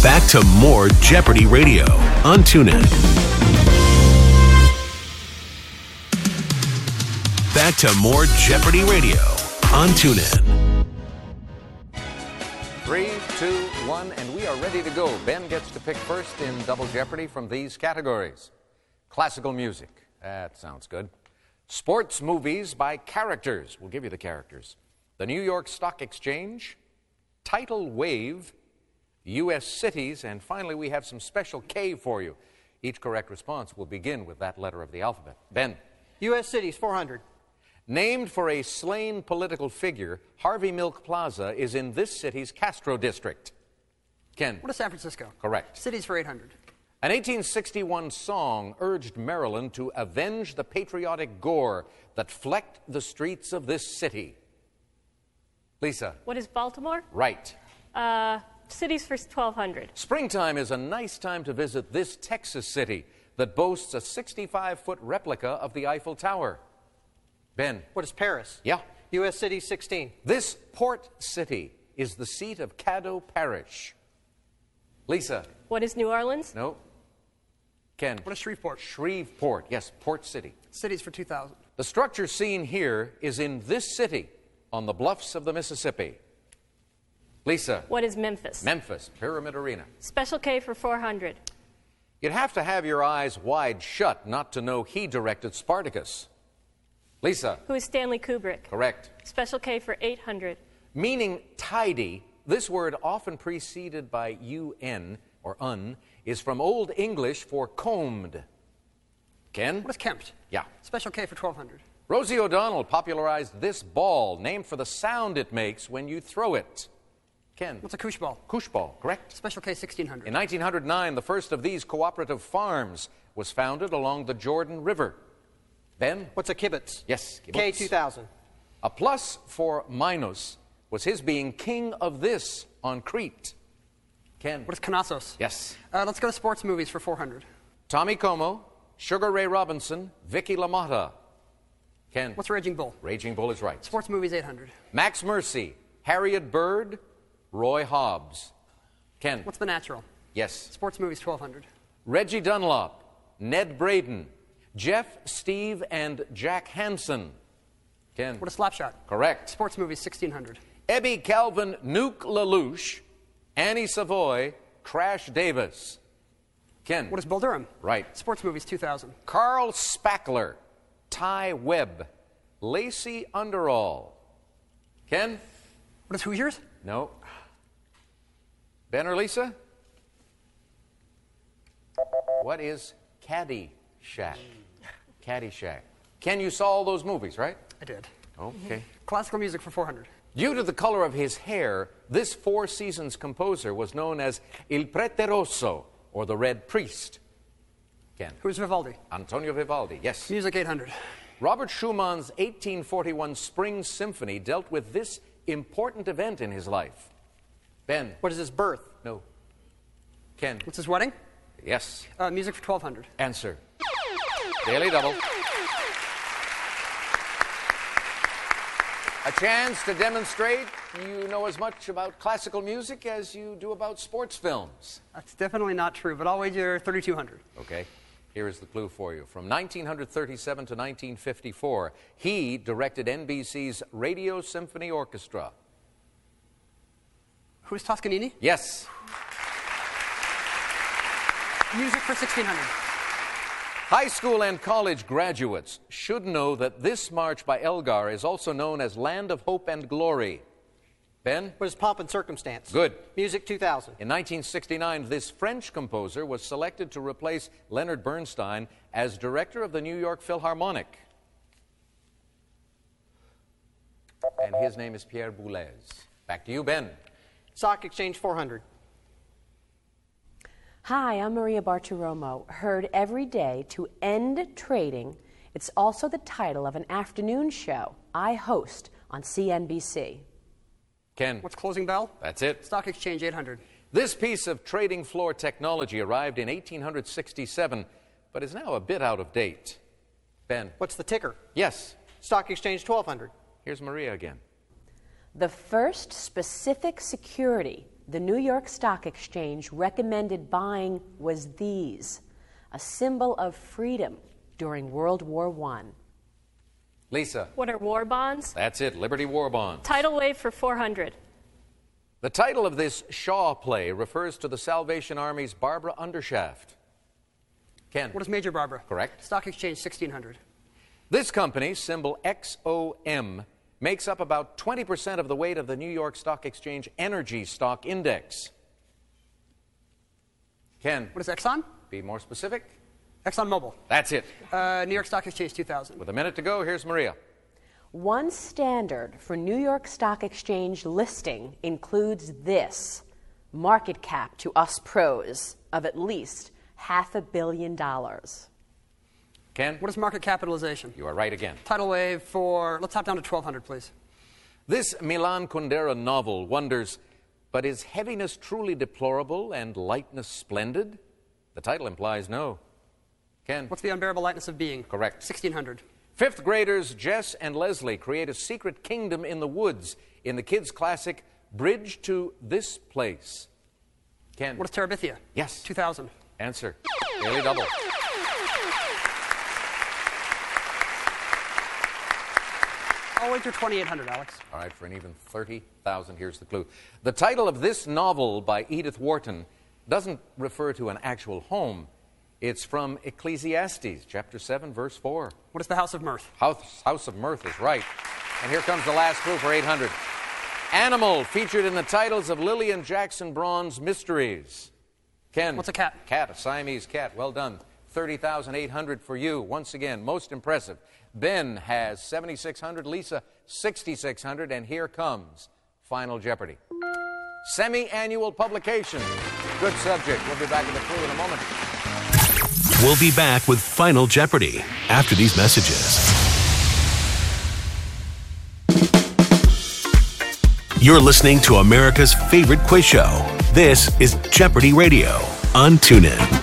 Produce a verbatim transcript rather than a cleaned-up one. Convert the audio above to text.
Back to more Jeopardy Radio on TuneIn. Back to more Jeopardy Radio on TuneIn. Three, two, one, and we are ready to go. Ben gets to pick first in Double Jeopardy from these categories. Classical music. That sounds good. Sports movies by characters. We'll give you the characters. The New York Stock Exchange. Tidal wave. U S cities. And finally, we have some special K for you. Each correct response will begin with that letter of the alphabet. Ben. U S cities, four hundred. Named for a slain political figure, Harvey Milk Plaza is in this city's Castro district. Ken. What is San Francisco? Correct. Cities for eight hundred. An eighteen sixty-one song urged Maryland to avenge the patriotic gore that flecked the streets of this city. Lisa. What is Baltimore? Right. Uh, cities for twelve hundred. Springtime is a nice time to visit this Texas city that boasts a sixty-five foot replica of the Eiffel Tower. Ben. What is Paris? Yeah. U S cities, sixteen. This port city is the seat of Caddo Parish. Lisa. What is New Orleans? No. Ken. What is Shreveport? Shreveport, yes, port city. Cities for two thousand. The structure seen here is in this city on the bluffs of the Mississippi. Lisa. What is Memphis? Memphis, Pyramid Arena. Special K for four hundred. You'd have to have your eyes wide shut not to know he directed Spartacus. Lisa. Who is Stanley Kubrick? Correct. Special K for eight hundred. Meaning tidy, this word often preceded by un or un is from Old English for combed. Ken? What is Kempt? Yeah. Special K for twelve hundred. Rosie O'Donnell popularized this ball, named for the sound it makes when you throw it. Ken? What's a koosh ball? Koosh ball, correct. Special K, sixteen hundred. In nineteen oh nine, the first of these cooperative farms was founded along the Jordan River. Ben? What's a kibbutz? Yes, kibbutz. K, two thousand. A plus for Minos was his being king of this on Crete. Ken? What is Knossos? Yes. Uh, let's go to sports movies for four hundred. Tommy Como, Sugar Ray Robinson, Vicky LaMotta. Ken? What's Raging Bull? Raging Bull is right. Sports movies, eight hundred. Max Mercy, Harriet Bird, Roy Hobbs. Ken? What's The Natural? Yes. Sports movies, twelve hundred. Reggie Dunlop, Ned Braden, Jeff, Steve, and Jack Hansen. Ken? What is Slapshot? Correct. Sports movies, sixteen hundred. Ebby Calvin, Nuke LaLoosh, Annie Savoy, Crash Davis. Ken? What is Bull Durham? Right. Sports movies, two thousand. Carl Spackler, Ty Webb, Lacey Underall. Ken? What is Hoosiers? No. Ben or Lisa? What is Caddyshack? Caddyshack. Ken, you saw all those movies, right? I did. Okay. Classical music for four hundred. Due to the color of his hair, this Four Seasons composer was known as Il Prete Rosso, or the Red Priest. Ken? Who is Vivaldi? Antonio Vivaldi, yes. Music, eight hundred. Robert Schumann's eighteen forty-one Spring Symphony dealt with this important event in his life. Ben? What is his birth? No. Ken? What's his wedding? Yes. Uh, music for twelve hundred. Answer. Daily Double. A chance to demonstrate you know as much about classical music as you do about sports films. That's definitely not true, but I'll wager thirty-two hundred. Okay. Here is the clue for you. From nineteen thirty-seven to nineteen fifty-four, he directed N B C's Radio Symphony Orchestra. Who's Toscanini? Yes. Music for sixteen hundred. High school and college graduates should know that this march by Elgar is also known as Land of Hope and Glory. Ben? What is Pomp and Circumstance? Good. Music, two thousand. In nineteen sixty-nine, this French composer was selected to replace Leonard Bernstein as director of the New York Philharmonic. And his name is Pierre Boulez. Back to you, Ben. Stock Exchange, four hundred. Hi, I'm Maria Bartiromo. Heard every day to end trading. It's also the title of an afternoon show I host on C N B C. Ken? What's Closing Bell? That's it. Stock Exchange, eight hundred. This piece of trading floor technology arrived in eighteen sixty-seven, but is now a bit out of date. Ben? What's the ticker? Yes. Stock Exchange, twelve hundred. Here's Maria again. The first specific security the New York Stock Exchange recommended buying was these, a symbol of freedom during World War One? Lisa. What are war bonds? That's it, Liberty War Bonds. Tidal wave for four hundred. The title of this Shaw play refers to the Salvation Army's Barbara Undershaft. Ken. What is Major Barbara? Correct. Stock exchange sixteen hundred. This company, symbol X O M, makes up about twenty percent of the weight of the New York Stock Exchange Energy Stock Index. Ken. What is Exxon? Be more specific. ExxonMobil. That's it. Uh, New York Stock Exchange two thousand. With a minute to go, here's Maria. One standard for New York Stock Exchange listing includes this, market cap to us pros of at least half a billion dollars. Ken. What is market capitalization? You are right again. Tidal wave for, let's hop down to twelve hundred, please. This Milan Kundera novel wonders, but is heaviness truly deplorable and lightness splendid? The title implies no. Ken. What's the unbearable lightness of being? Correct. sixteen hundred. Fifth graders Jess and Leslie create a secret kingdom in the woods in the kids' classic Bridge to This Place. Ken. What is Terabithia? Yes. two thousand. Answer. Daily double. I'll wait till twenty-eight hundred, Alex. All right, for an even thirty thousand, here's the clue. The title of this novel by Edith Wharton doesn't refer to an actual home. It's from Ecclesiastes, chapter seven, verse four. What is the House of Mirth? House, House of Mirth is right. And here comes the last clue for eight hundred. Animal featured in the titles of Lillian Jackson Braun's Mysteries. Ken. What's a cat? Cat, a Siamese cat. Well done. thirty thousand eight hundred for you. Once again, most impressive. Ben has seventy-six hundred, Lisa sixty-six hundred, and here comes Final Jeopardy. Semi-annual publication. Good subject. We'll be back with a clue in a moment. We'll be back with Final Jeopardy after these messages. You're listening to America's favorite quiz show. This is Jeopardy Radio on TuneIn.